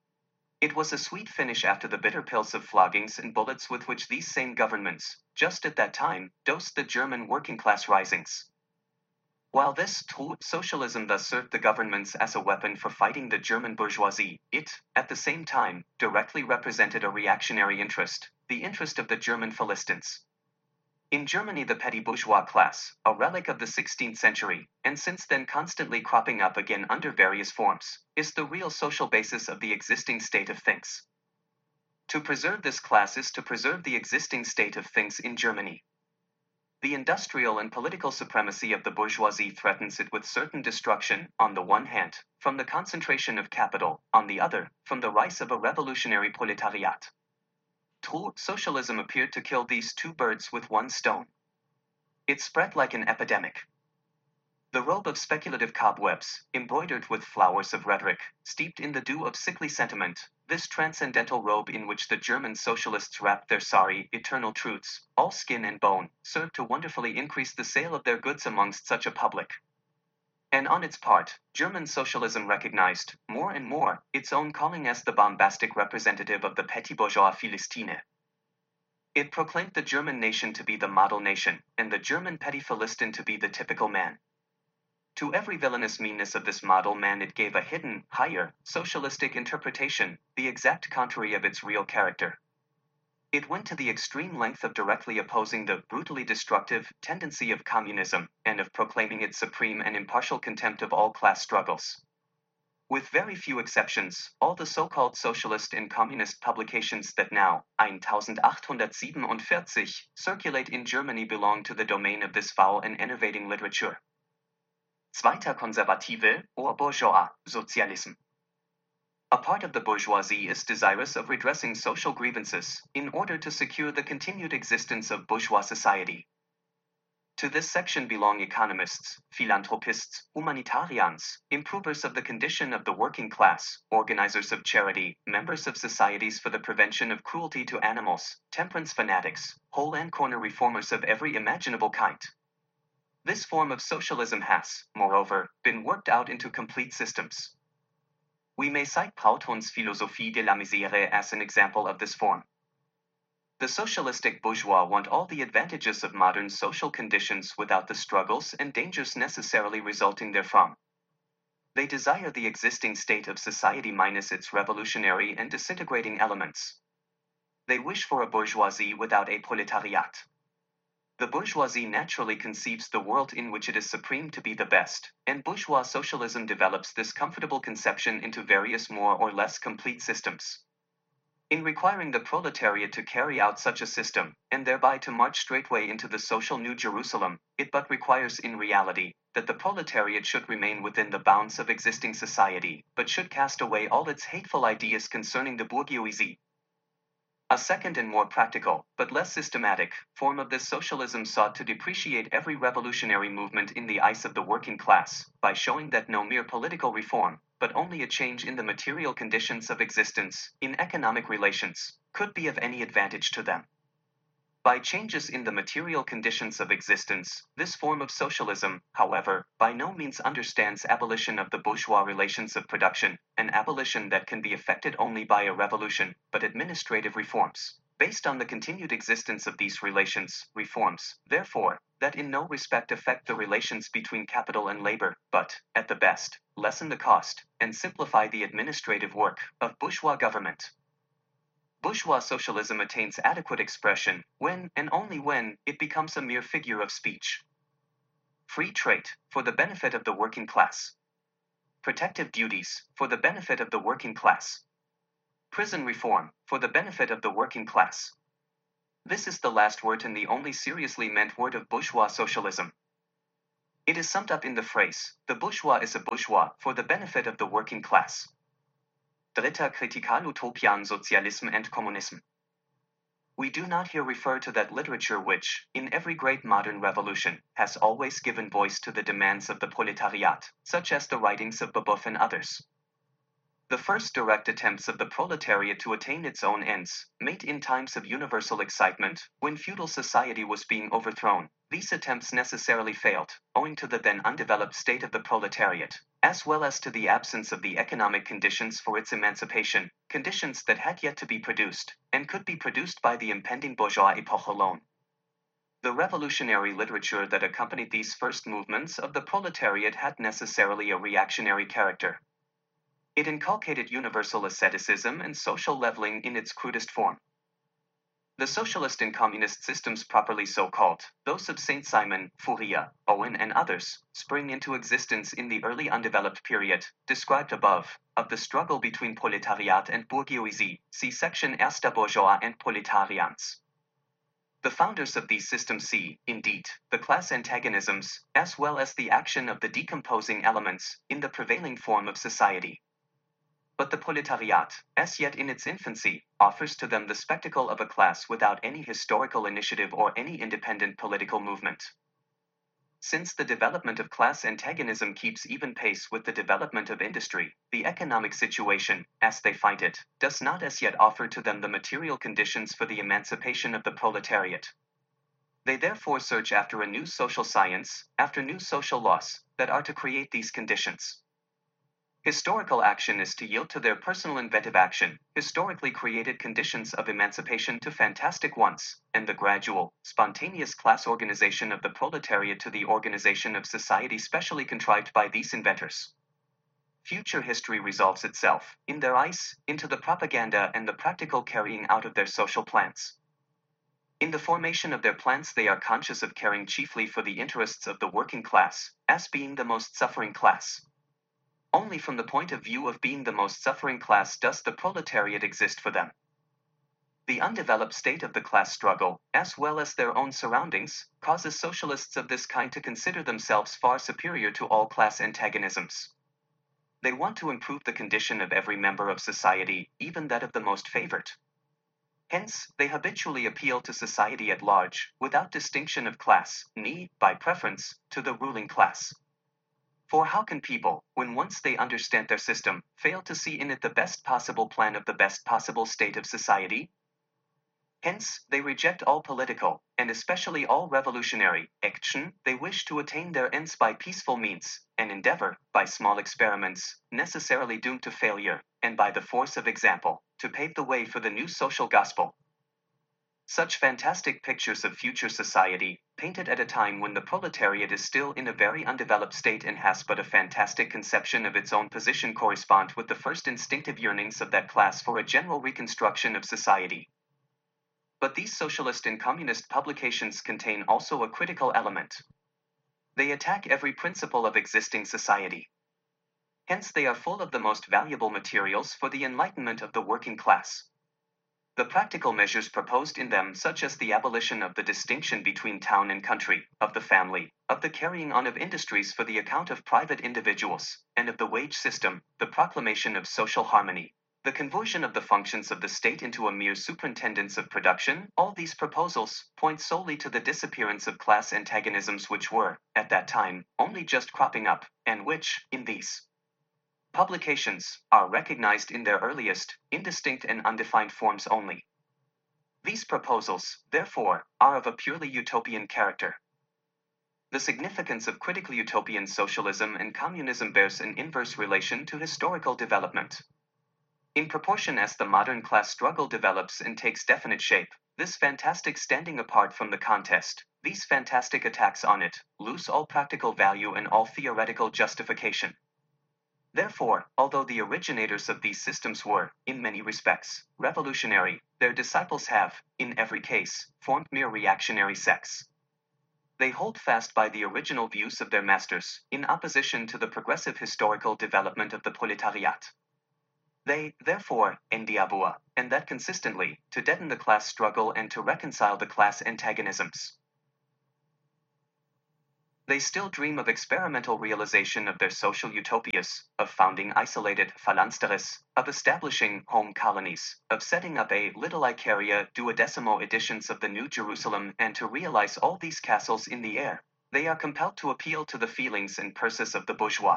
It was a sweet finish after the bitter pills of floggings and bullets with which these same governments, just at that time, dosed the German working-class risings. While this true socialism thus served the governments as a weapon for fighting the German bourgeoisie, it, at the same time, directly represented a reactionary interest, the interest of the German Philistines. In Germany, the petty bourgeois class, a relic of the sixteenth century, and since then constantly cropping up again under various forms, is the real social basis of the existing state of things. To preserve this class is to preserve the existing state of things in Germany. The industrial and political supremacy of the bourgeoisie threatens it with certain destruction, on the one hand, from the concentration of capital, on the other, from the rise of a revolutionary proletariat. True socialism appeared to kill these two birds with one stone. It spread like an epidemic. The robe of speculative cobwebs, embroidered with flowers of rhetoric, steeped in the dew of sickly sentiment, this transcendental robe in which the German socialists wrapped their sorry, eternal truths, all skin and bone, served to wonderfully increase the sale of their goods amongst such a public. And on its part, German socialism recognized, more and more, its own calling as the bombastic representative of the petit bourgeois Philistine. It proclaimed the German nation to be the model nation, and the German petty Philistin to be the typical man. To every villainous meanness of this model man it gave a hidden, higher, socialistic interpretation, the exact contrary of its real character. It went to the extreme length of directly opposing the brutally destructive tendency of communism, and of proclaiming its supreme and impartial contempt of all class struggles. With very few exceptions, all the so-called socialist and communist publications that now, eighteen forty-seven, circulate in Germany belong to the domain of this foul and enervating literature. Zweiter Konservative, or bourgeois, Sozialism. A part of the bourgeoisie is desirous of redressing social grievances, in order to secure the continued existence of bourgeois society. To this section belong economists, philanthropists, humanitarians, improvers of the condition of the working class, organizers of charity, members of societies for the prevention of cruelty to animals, temperance fanatics, hole and corner reformers of every imaginable kind. This form of socialism has, moreover, been worked out into complete systems. We may cite Proudhon's Philosophie de la Misère as an example of this form. The socialistic bourgeois want all the advantages of modern social conditions without the struggles and dangers necessarily resulting therefrom. They desire the existing state of society minus its revolutionary and disintegrating elements. They wish for a bourgeoisie without a proletariat. The bourgeoisie naturally conceives the world in which it is supreme to be the best, and bourgeois socialism develops this comfortable conception into various more or less complete systems. In requiring the proletariat to carry out such a system, and thereby to march straightway into the social New Jerusalem, it but requires in reality, that the proletariat should remain within the bounds of existing society, but should cast away all its hateful ideas concerning the bourgeoisie. A second and more practical, but less systematic, form of this socialism sought to depreciate every revolutionary movement in the eyes of the working class, by showing that no mere political reform, but only a change in the material conditions of existence, in economic relations, could be of any advantage to them. By changes in the material conditions of existence, this form of socialism, however, by no means understands abolition of the bourgeois relations of production, an abolition that can be effected only by a revolution, but administrative reforms, based on the continued existence of these relations, reforms, therefore, that in no respect affect the relations between capital and labor, but, at the best, lessen the cost, and simplify the administrative work, of bourgeois government. Bourgeois socialism attains adequate expression when, and only when, it becomes a mere figure of speech. Free trade, for the benefit of the working class. Protective duties, for the benefit of the working class. Prison reform, for the benefit of the working class. This is the last word and the only seriously meant word of bourgeois socialism. It is summed up in the phrase, the bourgeois is a bourgeois, for the benefit of the working class. Dritter Kritikalutopien Sozialism and Kommunism. We do not here refer to that literature which, in every great modern revolution, has always given voice to the demands of the proletariat, such as the writings of Babeuf and others. The first direct attempts of the proletariat to attain its own ends, made in times of universal excitement, when feudal society was being overthrown, these attempts necessarily failed, owing to the then undeveloped state of the proletariat, as well as to the absence of the economic conditions for its emancipation, conditions that had yet to be produced, and could be produced by the impending bourgeois epoch alone. The revolutionary literature that accompanied these first movements of the proletariat had necessarily a reactionary character. It inculcated universal asceticism and social leveling in its crudest form. The socialist and communist systems properly so called, those of Saint-Simon, Fourier, Owen and others, spring into existence in the early undeveloped period, described above, of the struggle between proletariat and bourgeoisie, see section Erster Bourgeois and Proletarians. The founders of these systems see, indeed, the class antagonisms, as well as the action of the decomposing elements, in the prevailing form of society. But the proletariat, as yet in its infancy, offers to them the spectacle of a class without any historical initiative or any independent political movement. Since the development of class antagonism keeps even pace with the development of industry, the economic situation, as they find it, does not as yet offer to them the material conditions for the emancipation of the proletariat. They therefore search after a new social science, after new social laws, that are to create these conditions. Historical action is to yield to their personal inventive action, historically created conditions of emancipation to fantastic ones, and the gradual, spontaneous class organization of the proletariat to the organization of society specially contrived by these inventors. Future history resolves itself, in their eyes, into the propaganda and the practical carrying out of their social plans. In the formation of their plans they are conscious of caring chiefly for the interests of the working class, as being the most suffering class. Only from the point of view of being the most suffering class does the proletariat exist for them. The undeveloped state of the class struggle, as well as their own surroundings, causes socialists of this kind to consider themselves far superior to all class antagonisms. They want to improve the condition of every member of society, even that of the most favored. Hence, they habitually appeal to society at large, without distinction of class, nay, by preference, to the ruling class. For how can people, when once they understand their system, fail to see in it the best possible plan of the best possible state of society? Hence, they reject all political, and especially all revolutionary, action. They wish to attain their ends by peaceful means, and endeavor, by small experiments, necessarily doomed to failure, and by the force of example, to pave the way for the new social gospel. Such fantastic pictures of future society, painted at a time when the proletariat is still in a very undeveloped state and has but a fantastic conception of its own position, correspond with the first instinctive yearnings of that class for a general reconstruction of society. But these socialist and communist publications contain also a critical element. They attack every principle of existing society. Hence they are full of the most valuable materials for the enlightenment of the working class. The practical measures proposed in them, such as the abolition of the distinction between town and country, of the family, of the carrying on of industries for the account of private individuals, and of the wage system, the proclamation of social harmony, the conversion of the functions of the state into a mere superintendence of production, all these proposals point solely to the disappearance of class antagonisms which were, at that time, only just cropping up, and which, in these publications, are recognized in their earliest, indistinct and undefined forms only. These proposals, therefore, are of a purely utopian character. The significance of critical utopian socialism and communism bears an inverse relation to historical development. In proportion as the modern class struggle develops and takes definite shape, this fantastic standing apart from the contest, these fantastic attacks on it, lose all practical value and all theoretical justification. Therefore, although the originators of these systems were, in many respects, revolutionary, their disciples have, in every case, formed mere reactionary sects. They hold fast by the original views of their masters, in opposition to the progressive historical development of the proletariat. They, therefore, endeavor, and that consistently, to deaden the class struggle and to reconcile the class antagonisms. They still dream of experimental realization of their social utopias, of founding isolated phalansteres, of establishing home colonies, of setting up a little Icaria duodecimo editions of the New Jerusalem, and to realize all these castles in the air. They are compelled to appeal to the feelings and purses of the bourgeois.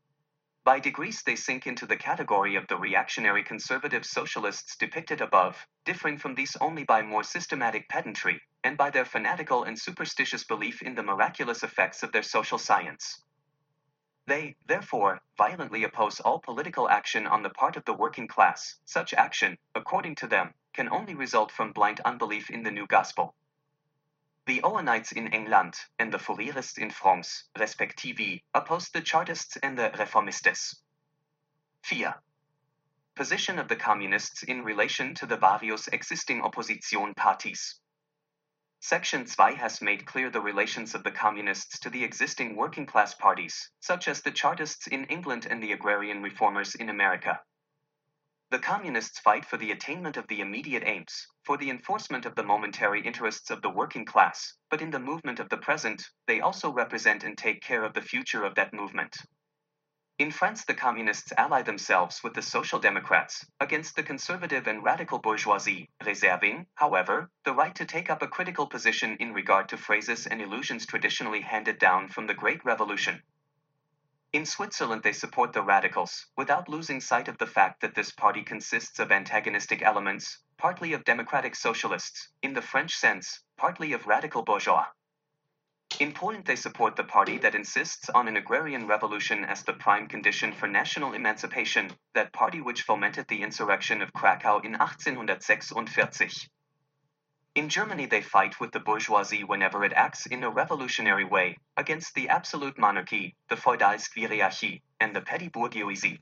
By degrees they sink into the category of the reactionary conservative socialists depicted above, differing from these only by more systematic pedantry, and by their fanatical and superstitious belief in the miraculous effects of their social science. They, therefore, violently oppose all political action on the part of the working class. Such action, according to them, can only result from blind unbelief in the new gospel. The Owenites in England, and the Fourierists in France, respectively, opposed the Chartists and the Reformistes. four. Position of the Communists in relation to the various existing opposition parties. Section two has made clear the relations of the Communists to the existing working-class parties, such as the Chartists in England and the agrarian reformers in America. The Communists fight for the attainment of the immediate aims, for the enforcement of the momentary interests of the working class, but in the movement of the present, they also represent and take care of the future of that movement. In France, the Communists ally themselves with the Social Democrats against the conservative and radical bourgeoisie, reserving, however, the right to take up a critical position in regard to phrases and illusions traditionally handed down from the Great Revolution. In Switzerland they support the radicals, without losing sight of the fact that this party consists of antagonistic elements, partly of democratic socialists, in the French sense, partly of radical bourgeois. In Poland they support the party that insists on an agrarian revolution as the prime condition for national emancipation, that party which fomented the insurrection of Krakow in eighteen forty-six. In Germany they fight with the bourgeoisie whenever it acts in a revolutionary way, against the absolute monarchy, the Feudalstviriarchie, and the petty bourgeoisie.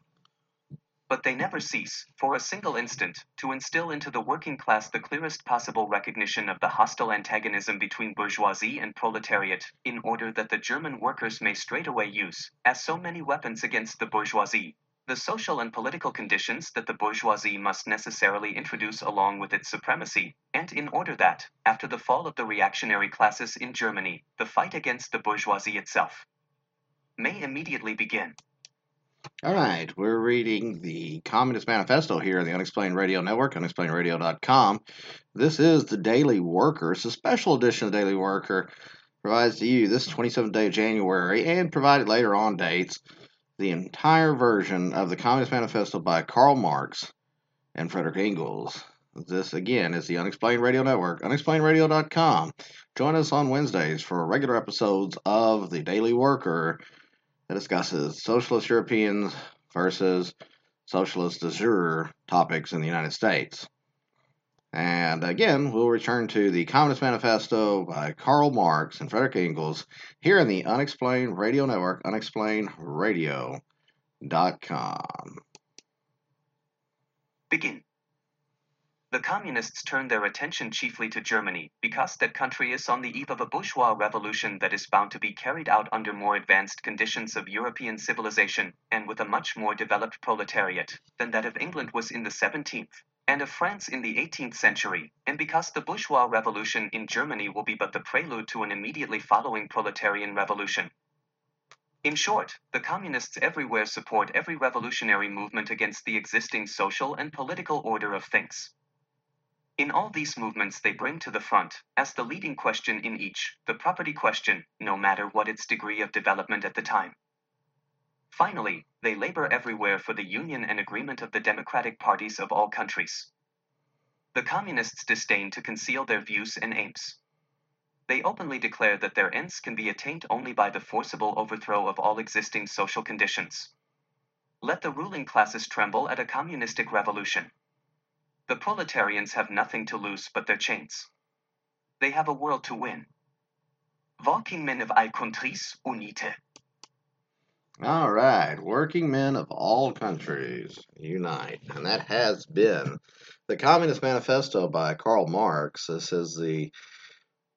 But they never cease, for a single instant, to instill into the working class the clearest possible recognition of the hostile antagonism between bourgeoisie and proletariat, in order that the German workers may straightway use, as so many weapons against the bourgeoisie, the social and political conditions that the bourgeoisie must necessarily introduce along with its supremacy, and in order that, after the fall of the reactionary classes in Germany, the fight against the bourgeoisie itself may immediately begin. All right, we're reading the Communist Manifesto here on the Unexplained Radio Network, unexplained radio dot com. This is the Daily Worker. It's a special edition of the Daily Worker. Provides to you this twenty-seventh day of January and provided later on dates the entire version of the Communist Manifesto by Karl Marx and Frederick Engels. This, again, is the Unexplained Radio Network, unexplained radio dot com. Join us on Wednesdays for regular episodes of the Daily Worker that discusses socialist Europeans versus socialist de jure topics in the United States. And again, we'll return to the Communist Manifesto by Karl Marx and Frederick Engels here in the Unexplained Radio Network, unexplained radio dot com. Begin. The Communists turn their attention chiefly to Germany, because that country is on the eve of a bourgeois revolution that is bound to be carried out under more advanced conditions of European civilization, and with a much more developed proletariat, than that of England was in the seventeenth, and of France in the eighteenth century, and because the bourgeois revolution in Germany will be but the prelude to an immediately following proletarian revolution. In short, the Communists everywhere support every revolutionary movement against the existing social and political order of things. In all these movements they bring to the front, as the leading question in each, the property question, no matter what its degree of development at the time. Finally, they labor everywhere for the union and agreement of the democratic parties of all countries. The Communists disdain to conceal their views and aims. They openly declare that their ends can be attained only by the forcible overthrow of all existing social conditions. Let the ruling classes tremble at a communistic revolution. The proletarians have nothing to lose but their chains. They have a world to win. Working men of all countries, unite. All right, working men of all countries, unite. And that has been the Communist Manifesto by Karl Marx. This is the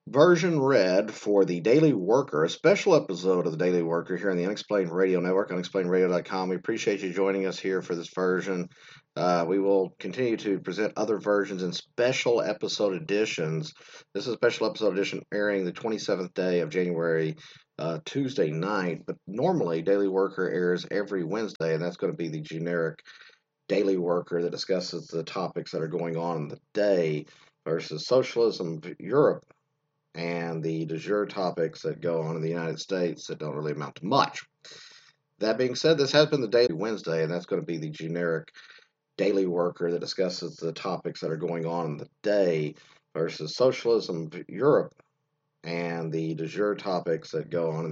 version read for the Daily Worker, a special episode of the Daily Worker here on the Unexplained Radio Network, unexplained radio dot com. We appreciate you joining us here for this version. Uh, we will continue to present other versions and special episode editions. This is a special episode edition airing the twenty-seventh day of January, uh, Tuesday night, but normally Daily Worker airs every Wednesday, and that's going to be the generic Daily Worker that discusses the topics that are going on in the day versus socialism, Europe, and the du jour topics that go on in the United States that don't really amount to much. That being said, this has been the Daily Wednesday, and that's going to be the generic Daily Worker that discusses the topics that are going on in the day versus socialism, Europe, and the du jour topics that go on in